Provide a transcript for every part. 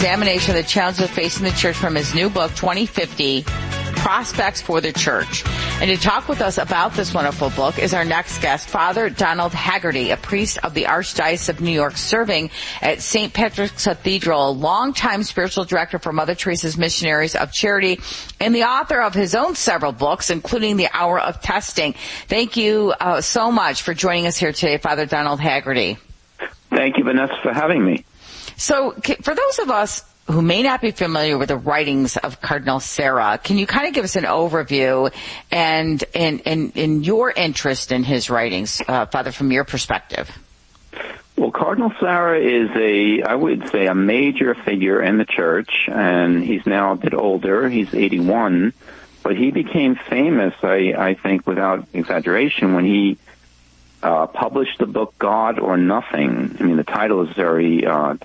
examination of the challenges facing the church from his new book, 2050, Prospects for the Church. And to talk with us about this wonderful book is our next guest, Father Donald Haggerty, a priest of the Archdiocese of New York, serving at St. Patrick's Cathedral, a longtime spiritual director for Mother Teresa's Missionaries of Charity, and the author of his own several books, including The Hour of Testing. Thank you so much for joining us here today, Father Donald Haggerty. Thank you, Vanessa, for having me. So for those of us who may not be familiar with the writings of Cardinal Sarah, can you kind of give us an overview and your interest in his writings, Father, from your perspective? Well, Cardinal Sarah is I would say, a major figure in the church, and he's now a bit older. He's 81, but he became famous, I think, without exaggeration, when he published the book God or Nothing. I mean, the title is very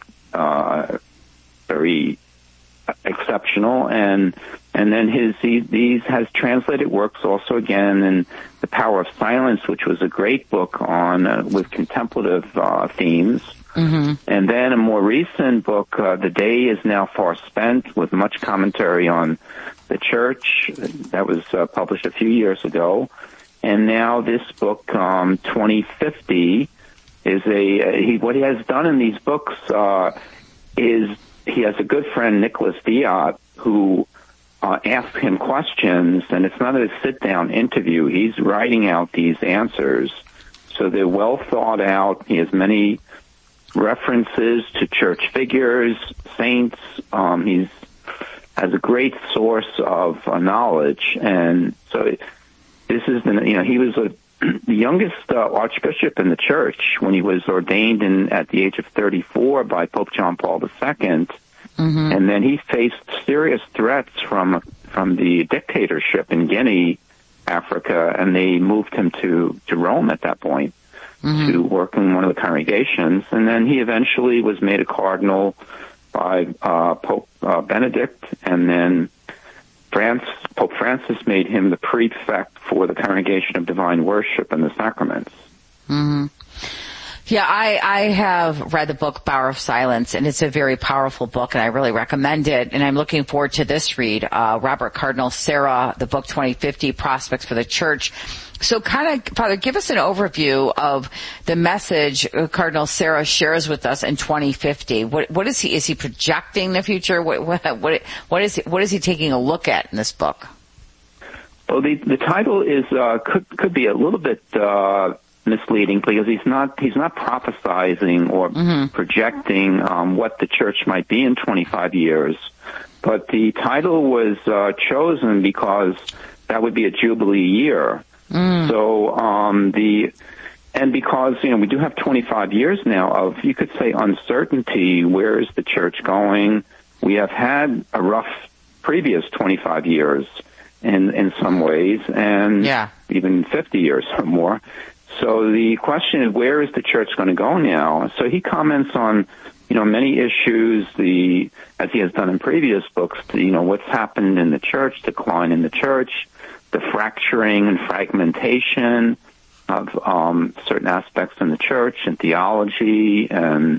exceptional, and then these has translated works also again in The Power of Silence, which was a great book on with contemplative themes. Mm-hmm. And then a more recent book, The Day Is Now Far Spent, with much commentary on the church, that was published a few years ago. And now this book, 2050, is what he has done in these books is he has a good friend, Nicholas Diat, who asks him questions, and it's not a sit-down interview. He's writing out these answers, so they're well thought out. He has many references to church figures, saints. He has a great source of knowledge, and so this is he was the youngest archbishop in the church when he was ordained at the age of 34 by Pope John Paul II. Mm-hmm. And then he faced serious threats from the dictatorship in Guinea, Africa, and they moved him to Rome at that point, mm-hmm. to work in one of the congregations. And then he eventually was made a cardinal by Pope Benedict, and then Pope Francis made him the prefect for the Congregation of Divine Worship and the Sacraments. Mm-hmm. Yeah, I have read the book Power of Silence, and it's a very powerful book, and I really recommend it. And I'm looking forward to this read, Robert Cardinal Sarah, the book 2050, Prospects for the Church. So Father, give us an overview of the message Cardinal Sarah shares with us in 2050. What is he projecting the future? What is he taking a look at in this book? Well, the title is, could be a little bit, misleading, because he's not prophesizing or mm-hmm. projecting, what the church might be in 25 years. But the title was, chosen because that would be a Jubilee year. Mm. So, and because, we do have 25 years now of, you could say, uncertainty. Where is the church going? We have had a rough previous 25 years in some ways, and even 50 years or more. So the question is, where is the church going to go now? So he comments on, many issues, as he has done in previous books, what's happened in the church, decline in the church, the fracturing and fragmentation of certain aspects in the church and theology, and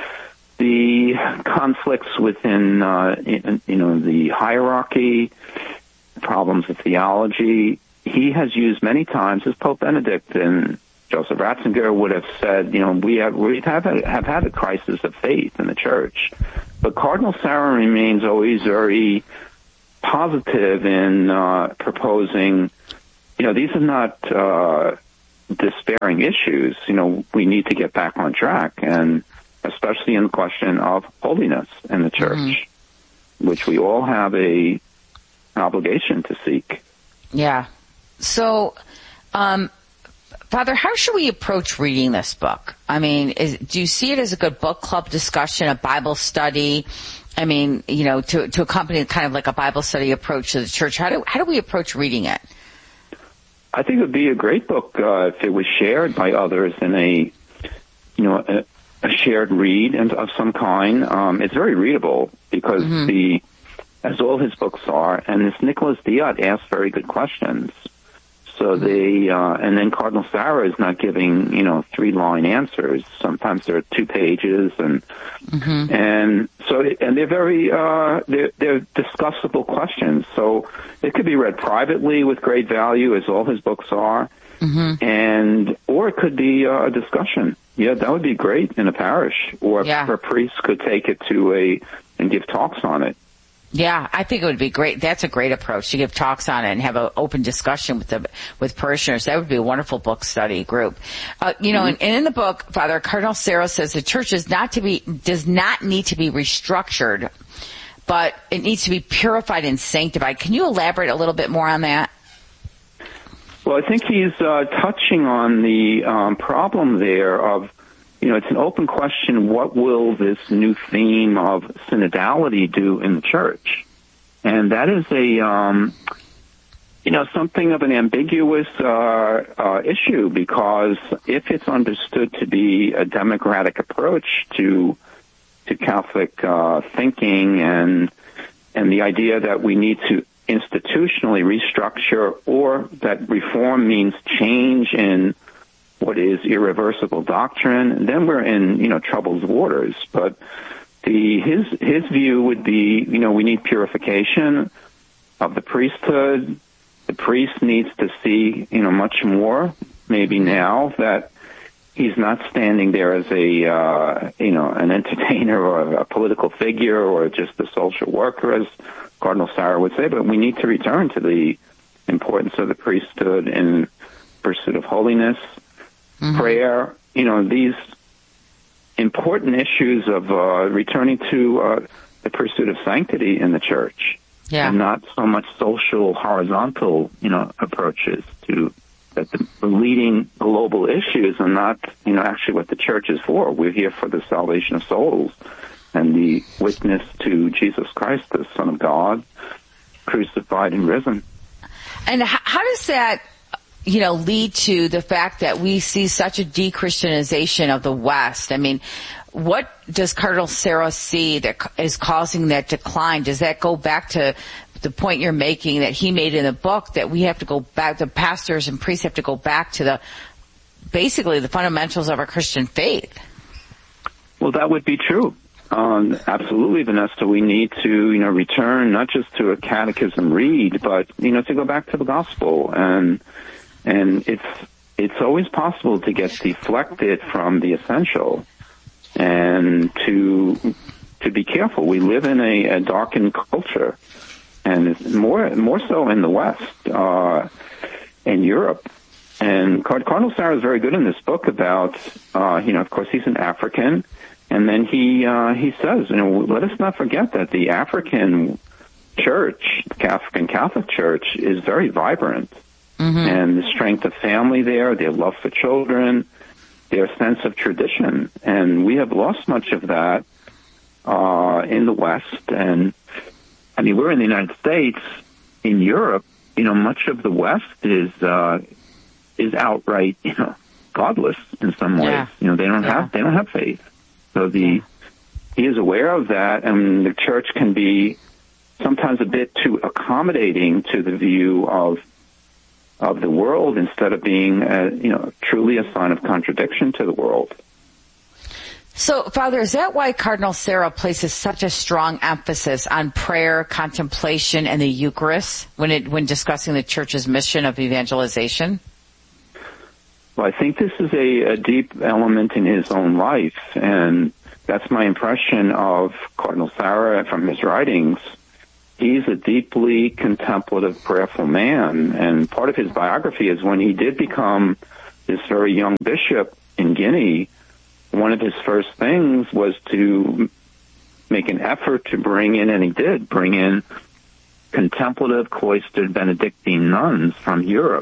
the conflicts within the hierarchy, problems of theology. He has used many times, as Pope Benedict and Joseph Ratzinger would have said, we have had a crisis of faith in the church. But Cardinal Sarah remains always very positive in proposing, these are not despairing issues. We need to get back on track, and especially in the question of holiness in the church, mm-hmm. which we all have an obligation to seek. Yeah. So, Father, how should we approach reading this book? I mean, do you see it as a good book club discussion, a Bible study? I mean, to accompany kind of like a Bible study approach to the church. How do we approach reading it? I think it would be a great book if it was shared by others in a shared read of some kind. It's very readable because as all his books are, and this Nicholas Diat asks very good questions. So and then Cardinal Sarah is not giving, 3-line answers. Sometimes they're 2 pages, and they're very, they're discussable questions. So it could be read privately with great value, as all his books are, or it could be a discussion. Yeah, that would be great in a parish, or a priest could take it and give talks on it. Yeah, I think it would be great. That's a great approach, to give talks on it and have an open discussion with parishioners. That would be a wonderful book study group. And in the book, Father, Cardinal Sarah says the church does not need to be restructured, but it needs to be purified and sanctified. Can you elaborate a little bit more on that? Well, I think he's touching on the problem there of, it's an open question, what will this new theme of synodality do in the church? And that is something of an ambiguous issue, because if it's understood to be a democratic approach to Catholic thinking and the idea that we need to institutionally restructure, or that reform means change in what is irreversible doctrine, then we're in, troubled waters. But his view would be, we need purification of the priesthood. The priest needs to see, much more, maybe now, that he's not standing there as an entertainer or a political figure or just a social worker, as Cardinal Sarah would say, but we need to return to the importance of the priesthood in pursuit of holiness, prayer, these important issues of returning to the pursuit of sanctity in the church, and not so much social horizontal, approaches to that the leading global issues are not, actually what the church is for. We're here for the salvation of souls and the witness to Jesus Christ, the Son of God, crucified and risen. And how does that lead to the fact that we see such a de-Christianization of the West? I mean, what does Cardinal Sarah see that is causing that decline? Does that go back to the point you're making that he made in the book, that we have to go back, the pastors and priests have to go back to basically the fundamentals of our Christian faith? Well, that would be true. Absolutely, Vanessa. We need to, return not just to a catechism read, but, to go back to the gospel. And it's always possible to get deflected from the essential, and to be careful. We live in a darkened culture, and it's more so in the West, in Europe. And Cardinal Sarah is very good in this book about, of course he's an African, and then he says, let us not forget that the African church, the African Catholic Church, is very vibrant. And the strength of family there, their love for children, their sense of tradition. And we have lost much of that in the West. And, we're in the United States. In Europe, much of the West is outright, godless in some ways. They don't have faith. So he is aware of that, and the church can be sometimes a bit too accommodating to the view of the world, instead of being, truly a sign of contradiction to the world. So, Father, is that why Cardinal Sarah places such a strong emphasis on prayer, contemplation, and the Eucharist when discussing the Church's mission of evangelization? Well, I think this is a deep element in his own life, and that's my impression of Cardinal Sarah from his writings. He's a deeply contemplative, prayerful man, and part of his biography is when he did become this very young bishop in Guinea, one of his first things was to make an effort to bring in, and he did bring in, contemplative, cloistered Benedictine nuns from Europe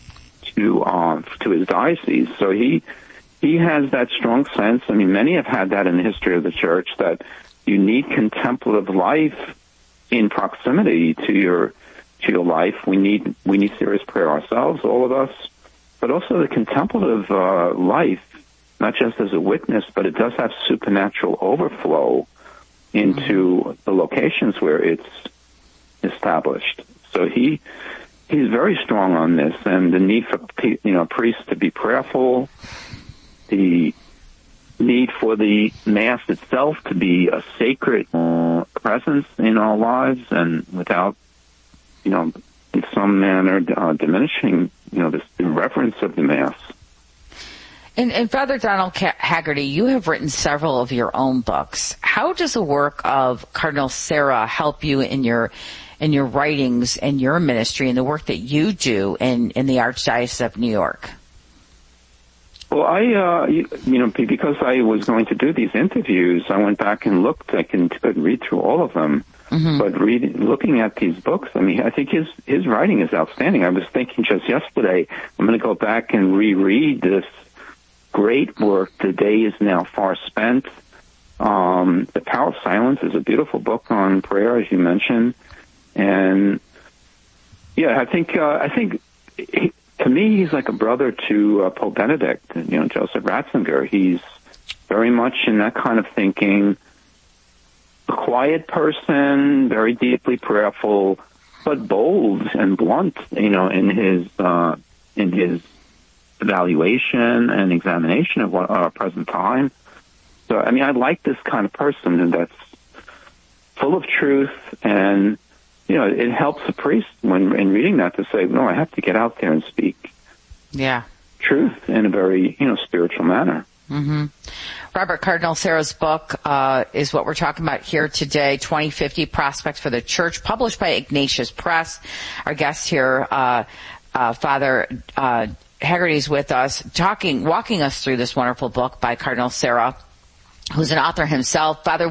to his diocese. So he has that strong sense. Many have had that in the history of the church, that you need contemplative life in proximity to your life. We need serious prayer ourselves, all of us, but also the contemplative life, not just as a witness, but it does have supernatural overflow into the locations where it's established. So he he's very strong on this, and the need for priests to be prayerful, the need for the Mass itself to be a sacred presence in our lives, and without, in some manner diminishing, the reverence of the Mass. And Father Donald Haggerty, you have written several of your own books. How does the work of Cardinal Sarah help you in your writings and your ministry and the work that you do in the Archdiocese of New York? Well, because I was going to do these interviews, I went back and looked. I couldn't read through all of them. Mm-hmm. But looking at these books, I think his writing is outstanding. I was thinking just yesterday, I'm going to go back and reread this great work, The Day Is Now Far Spent. The Power of Silence is a beautiful book on prayer, as you mentioned. And yeah, I think to me, he's like a brother to Pope Benedict, Joseph Ratzinger. He's very much in that kind of thinking, a quiet person, very deeply prayerful, but bold and blunt, in his evaluation and examination of our present time. So, I like this kind of person that's full of truth, and it helps a priest when in reading that to say, no, I have to get out there and speak truth in a very, spiritual manner. Mm-hmm. Robert, Cardinal Sarah's book is what we're talking about here today, 2050 Prospects for the Church, published by Ignatius Press. Our guest here, Father Haggerty, is with us, walking us through this wonderful book by Cardinal Sarah, who's an author himself. Father,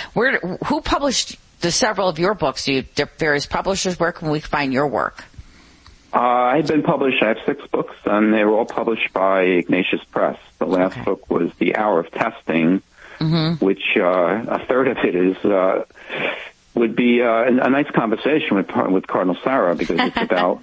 who published the several of your books? Various publishers. Where can we find your work? I've been published. I have 6 books, and they were all published by Ignatius Press. The last book was The Hour of Testing, mm-hmm. which a third of it would be a nice conversation with Cardinal Sarah, because it's about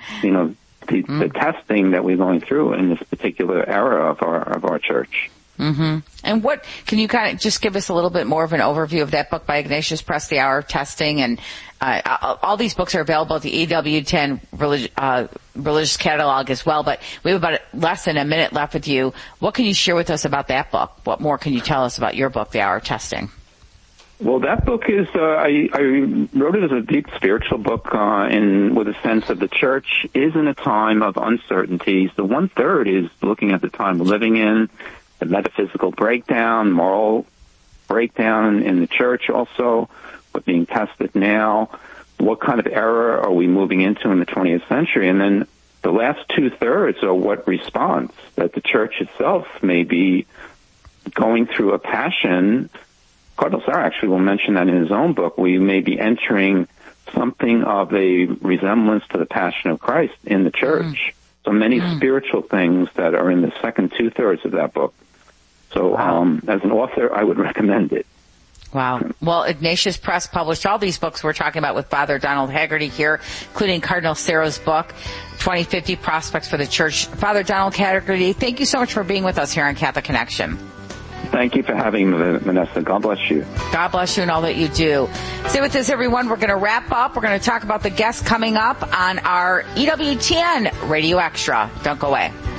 the testing that we're going through in this particular era of our church. Mm-hmm. And what can you kind of just give us a little bit more of an overview of that book by Ignatius Press, The Hour of Testing? And all these books are available at the EWTN religious catalog as well. But we have about less than a minute left with you. What can you share with us about that book? What more can you tell us about your book, The Hour of Testing? Well, that book is, I wrote it as a deep spiritual book, with a sense of the church is in a time of uncertainties. The 1/3 is looking at the time we're living in, the metaphysical breakdown, moral breakdown in the church also, what's being tested now, what kind of era are we moving into in the 20th century, and then the last 2/3 are what response, that the church itself may be going through a passion. Cardinal Sarah actually will mention that in his own book. We may be entering something of a resemblance to the Passion of Christ in the church. So many spiritual things that are in the second 2/3 of that book. So as an author, I would recommend it. Wow. Well, Ignatius Press published all these books we're talking about with Father Donald Haggerty here, including Cardinal Sarah's book, 2050 Prospects for the Church. Father Donald Haggerty, thank you so much for being with us here on Catholic Connection. Thank you for having me, Vanessa. God bless you. God bless you and all that you do. Stay with us, everyone. We're going to wrap up. We're going to talk about the guests coming up on our EWTN Radio Extra. Don't go away.